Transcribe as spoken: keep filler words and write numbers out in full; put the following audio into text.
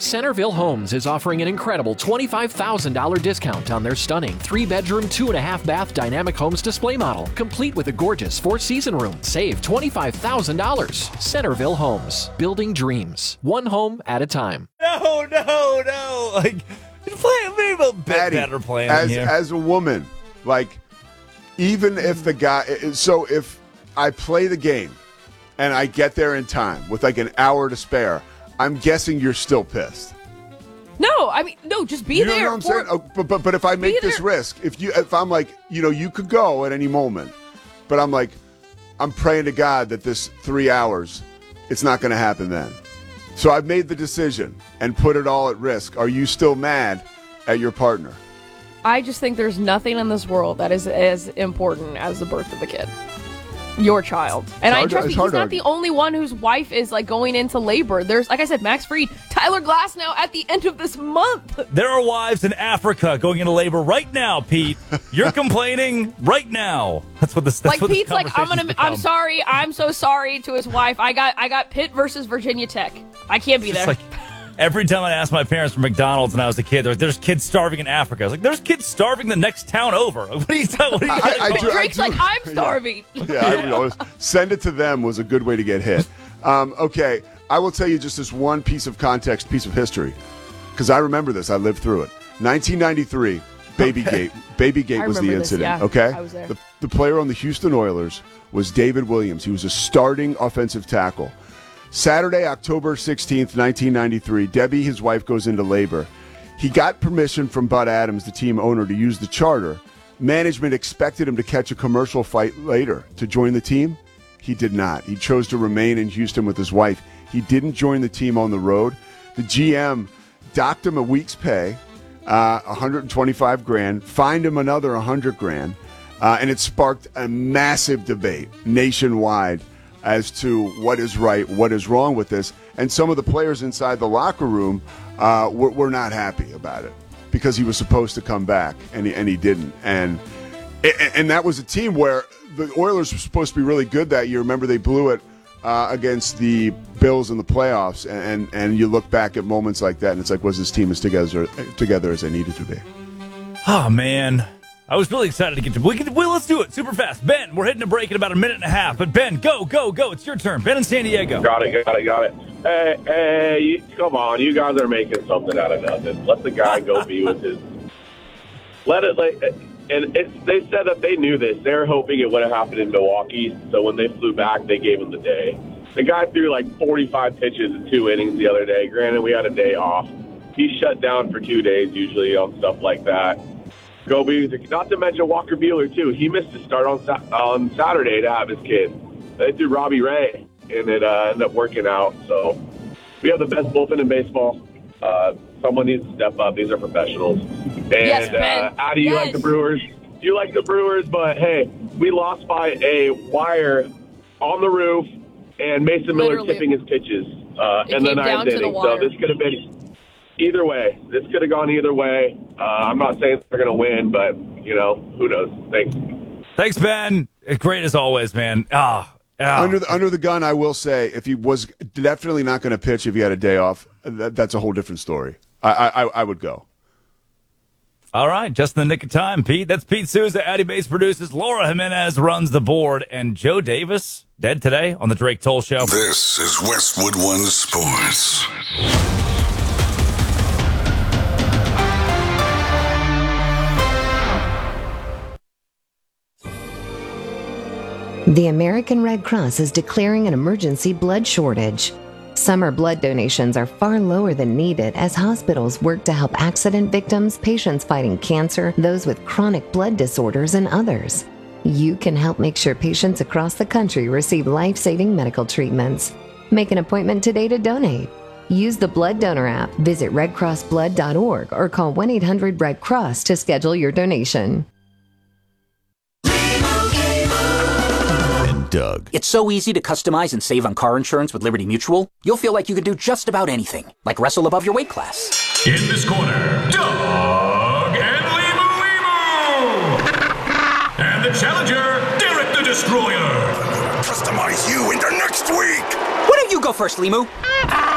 Centerville Homes is offering an incredible twenty-five thousand dollars discount on their stunning three-bedroom, two-and-a-half bath Dynamic Homes display model, complete with a gorgeous four-season room. Save twenty-five thousand dollars. Centerville Homes, building dreams, one home at a time. No, no, no. Like, play maybe a little bit Patty, better plan as, here. As a woman, like, even if the guy, so if I play the game and I get there in time with like an hour to spare, I'm guessing you're still pissed. No, I mean, no, just be you know there. What I'm saying? Oh, but, but but if I make this risk, if you if I'm like, you know, you could go at any moment, but I'm like, I'm praying to God that this three hours, it's not going to happen then. So I've made the decision and put it all at risk. Are you still mad at your partner? I just think there's nothing in this world that is as important as the birth of a kid. Your child. And I trust me, he's not the only one whose wife is like going into labor. There's, like I said, Max Fried, Tyler Glass now at the end of this month. There are wives in Africa going into labor right now, Pete. You're complaining right now. That's what this. That's Like what this Pete's like, I'm gonna, become. I'm sorry, I'm so sorry to his wife. I got, I got Pitt versus Virginia Tech. I can't be It's there. like, every time I asked my parents for McDonald's when I was a kid, like, there's kids starving in Africa. I was like, there's kids starving the next town over. What are you talking about? I, I do, Drake's I do, like, I'm starving. Yeah, yeah I know. Send it to them was a good way to get hit. Um, okay, I will tell you just this one piece of context, piece of history, because I remember this. I lived through it. nineteen ninety-three, Babygate. Babygate was the this, incident. yeah. Okay, I was there. The, the player on the Houston Oilers was David Williams. He was a starting offensive tackle. Saturday, October sixteenth, nineteen ninety-three, Debbie, his wife, goes into labor. He got permission from Bud Adams, the team owner, to use the charter. Management expected him to catch a commercial flight later to join the team. He did not. He chose to remain in Houston with his wife. He didn't join the team on the road. The G M docked him a week's pay, uh, one hundred twenty-five grand, fined him another one hundred grand, uh, and it sparked a massive debate nationwide as to what is right, what is wrong with this. And some of the players inside the locker room uh, were, were not happy about it because he was supposed to come back, and he, and he didn't. And, and that was a team where the Oilers were supposed to be really good that year. Remember, they blew it uh, against the Bills in the playoffs, and, and you look back at moments like that, and it's like, was this team as together, together as they needed to be? Oh, man. I was really excited to get to we can, well, let's do it super fast. Ben, we're hitting a break in about a minute and a half. But, Ben, go, go, go. It's your turn. Ben in San Diego. Got it, got it, got it. Hey, hey, you, come on. You guys are making something out of nothing. Let the guy go be with his – let it like, and it's, they said that they knew this. They were hoping it would have happened in Milwaukee. So when they flew back, they gave him the day. The guy threw like forty-five pitches in two innings the other day. Granted, we had a day off. He's shut down for two days usually on stuff like that. Go be, not to mention Walker Buehler, too. He missed his start on on Saturday to have his kid. They threw Robbie Ray, and it uh, ended up working out. So we have the best bullpen in baseball. Uh, someone needs to step up. These are professionals. And yes, Ben. uh, Addy, you yes. like the Brewers? You like the Brewers, but, hey, we lost by a wire on the roof and Mason Miller Literally. tipping his pitches uh, in the came down ninth to the inning. So wire. this could have been either way. This could have gone either way. Uh, I'm not saying they're going to win, but, you know, who knows? Thanks. Thanks, Ben. Great as always, man. Ah, ah. Under the, under the gun, I will say, if he was definitely not going to pitch if he had a day off, that, that's a whole different story. I, I, I would go. All right, just in the nick of time, Pete. That's Pete Souza. Addy Bates produces. Laura Jimenez runs the board. And Joe Davis, dead today on the Drake Toll Show. This is Westwood One Sports. The American Red Cross is declaring an emergency blood shortage. Summer blood donations are far lower than needed as hospitals work to help accident victims, patients fighting cancer, those with chronic blood disorders, and others. You can help make sure patients across the country receive life-saving medical treatments. Make an appointment today to donate. Use the Blood Donor app, visit red cross blood dot org, or call one eight hundred red cross to schedule your donation. Doug. It's so easy to customize and save on car insurance with Liberty Mutual. You'll feel like you can do just about anything, like wrestle above your weight class. In this corner, Doug and Limu Limu! And the challenger, Derek the Destroyer! Customize you into next week! Why don't you go first, Limu?